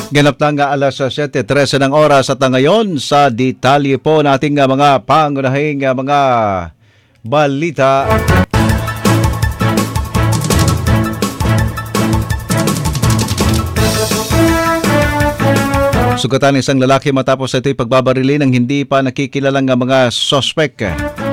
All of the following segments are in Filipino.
Ganap na nga alas 7:13 ng oras at ngayon sa detalye po nating mga pangunahing mga balita. Sugatan isang lalaki matapos ito'y pagbabarili ng hindi pa nakikilalang mga sospek.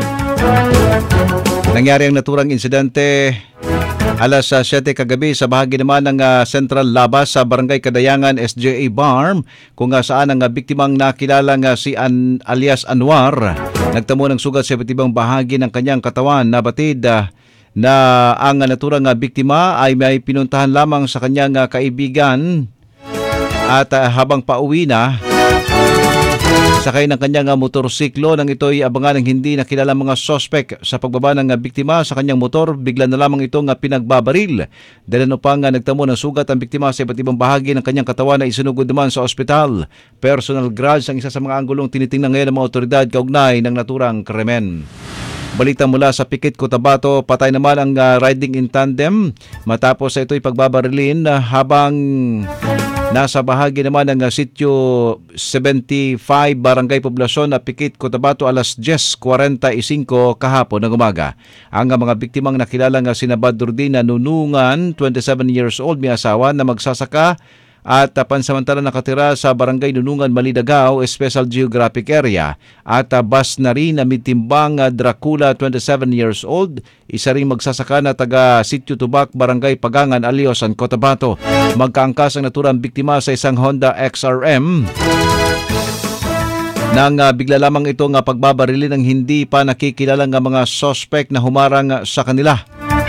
Nangyari ang naturang insidente alas 7 kagabi sa bahagi naman ng Central Labas sa Barangay Kadayangan, SJA Barm, kung saan ang biktimang nakilalang si alias Anwar nagtamo ng sugat sa iba't ibang bahagi ng kanyang katawan. Nabatid na ang naturang biktima ay may pinuntahan lamang sa kanyang kaibigan at habang pauwi na, sakay ng kanyang motorsiklo nang ito'y abangan ng hindi nakilala mga sospek. Sa pagbaba ng biktima sa kanyang motor, bigla na lamang itong pinagbabaril. Dahil upang nagtamo ng sugat ang biktima sa iba't ibang bahagi ng kanyang katawan na isinugod naman sa ospital. Personal grudge ang isa sa mga anggulong tinitingnan ngayon ng mga otoridad kaugnay ng naturang krimen. Balita mula sa Pikit, Cotabato, patay naman ang riding in tandem matapos ito'y pagbabarilin habang nasa bahagi naman ng sitio 75 Barangay Poblasyon na Pikit, Cotabato alas 10:45 kahapon ng umaga. Ang mga biktimang nakilalang sina Badrudin Nunungan, 27 years old, may asawa na magsasaka at pansamantala nakatira sa Barangay Nunungan, Malidagao, Special Geographic Area, at Bas na rin na mitimbang Dracula, 27 years old, isa ring magsasaka na taga Sitio Tubac, Barangay Pagangan, Aliosan, Cotabato. Magkaangkas ang naturang biktima sa isang Honda XRM nang bigla lamang itong pagbabarili ng hindi pa nakikilalang mga sospek na humarang sa kanila.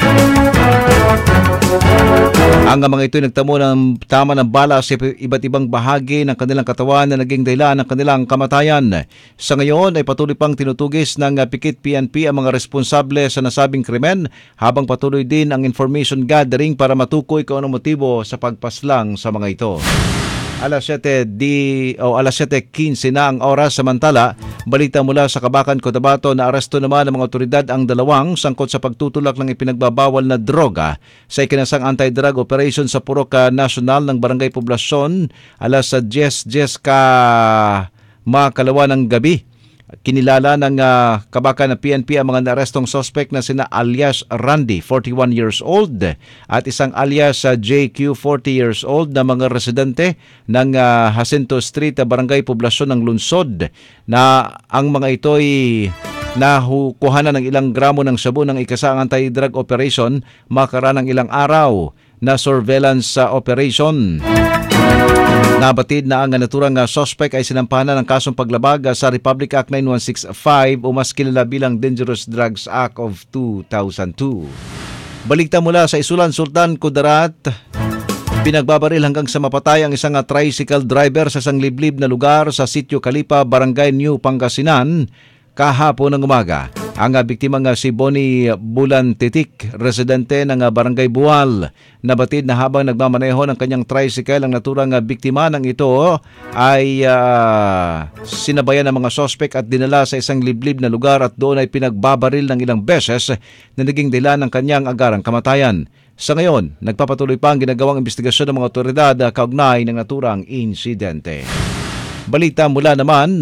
Ang mga ito ay nagtamo ng tama ng bala sa iba't ibang bahagi ng kanilang katawan na naging dahilan ng kanilang kamatayan. Sa ngayon ay patuloy pang tinutugis ng Pikit PNP ang mga responsable sa nasabing krimen habang patuloy din ang information gathering para matukoy kung anong motibo sa pagpaslang sa mga ito. Alas 7:15 na ang oras. Samantala, balita mula sa Kabakan, Cotabato, na aresto naman ng mga otoridad ang dalawang sangkot sa pagtutulak ng ipinagbabawal na droga sa ikinasang anti-drug operation sa Purok National ng Barangay Poblasyon alas 10 ka makalawa ng gabi. Kinilala ng Kabakan na PNP ang mga naarestong suspect na sina alias Randy, 41 years old, at isang alias JQ, 40 years old, na mga residente ng Jacinto Street, Barangay Poblasyon ng Lungsod, na ang mga ito'y nakukuhanan ng ilang gramo ng shabu ng ikasaang anti-drug operation makaraan ng ilang araw na surveillance operation. Nabatid na ang naturang suspect ay sinampahan ng kasong paglabag sa Republic Act 9165 o mas kilala bilang Dangerous Drugs Act of 2002. Balita mula sa Isulan, Sultan Kudarat, pinagbabaril hanggang sa mapatay ang isang tricycle driver sa isang liblib na lugar sa Sitio Kalipa, Barangay New Pangasinan kahapon ng umaga. Ang biktima si Bonnie Bulantitik, residente ng Barangay Buwal. Nabatid na habang nagmamaneho ng kanyang tricycle, ang naturang biktima ng ito ay sinabayan ng mga sospek at dinala sa isang liblib na lugar at doon ay pinagbabaril ng ilang beses na naging dahilan ng kanyang agarang kamatayan. Sa ngayon, nagpapatuloy pa ang ginagawang investigasyon ng mga otoridad kaugnay ng naturang insidente. Balita mula naman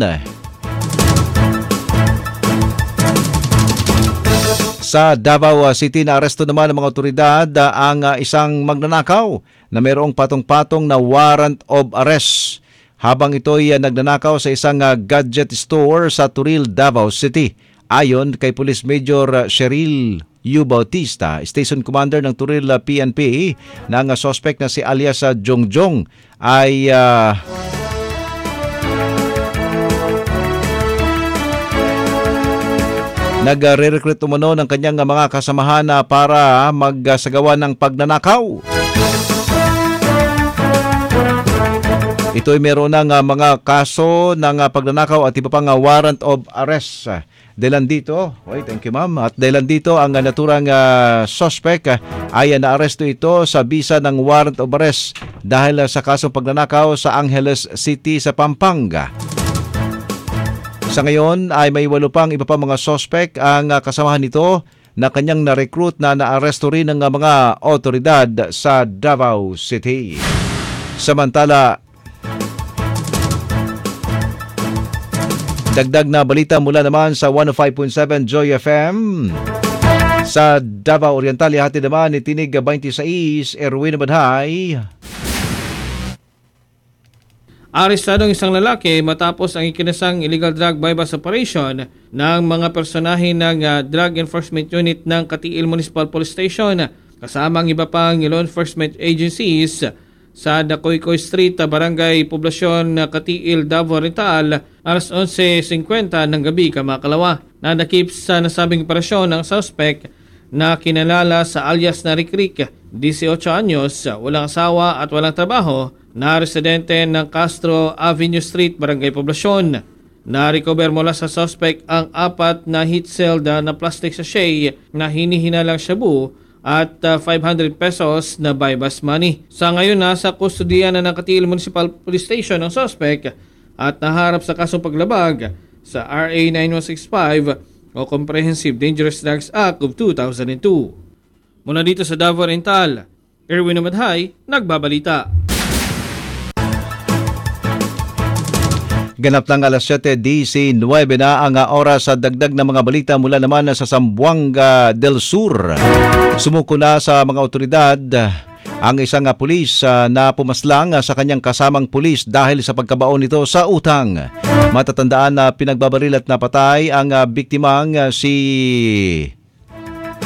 sa Davao City, na aresto naman ng mga otoridad ang isang magnanakaw na mayroong patong-patong na warrant of arrest habang ito'y nagnanakaw sa isang gadget store sa Turil, Davao City. Ayon kay Police Major Cheryl U. Bautista, Station Commander ng Turil PNP, na ang suspect na si alias Jongjong ay nagre-recruit umano ng kanyang mga kasamahan para magsagawa ng pagnanakaw. Ito ay meron ng mga kaso ng pagnanakaw at iba pang warrant of arrest. Dahil dito, thank you ma'am. At dahil dito ang naturang suspect ay naaresto ito sa bisa ng warrant of arrest dahil sa kasong pagnanakaw sa Angeles City sa Pampanga. Sa ngayon ay may 8 pang iba pa mga suspect ang kasamahan nito na kanyang na-recruit na naaresto rin ng mga otoridad sa Davao City. Samantala, Dagdag na balita mula naman sa 105.7 Joy FM. Sa Davao Oriental, hati naman ni Tinig 26, Erwin Badhay. Arestado ang isang lalaki matapos ang ikinasang illegal drug bypass operation ng mga personahe ng Drug Enforcement Unit ng Katiil Municipal Police Station kasama ang iba pang law enforcement agencies sa Dacoycoy Street, Barangay Poblasyon, Katiil, Davao Oriental, alas 11:50 ng gabi kamakalawa. Nadakip sa nasabing operasyon ang suspect na kinalala sa alias na Rikrik, 18 anyos, walang asawa at walang trabaho, na residente ng Castro Avenue Street, Barangay Poblasyon. Na-recover mula sa suspect ang 4 na heat-sealed na plastic sachet na hinihinalang shabu at 500 pesos na bypass money. Sa ngayon, nasa kustodiya na ng Katiil Municipal Police Station ang suspect at naharap sa kasong paglabag sa RA 9165 o Comprehensive Dangerous Drugs Act of 2002. Mula dito sa Davao Oriental, Erwin Amadhay, nagbabalita. Ganap lang alas 7:19 na ang oras sa dagdag na mga balita mula naman sa Zamboanga del Sur. Sumuko na sa mga otoridad ang isang pulis na pumaslang sa kanyang kasamang pulis dahil sa pagkabaon nito sa utang. Matatandaan na pinagbabaril at napatay ang biktimang si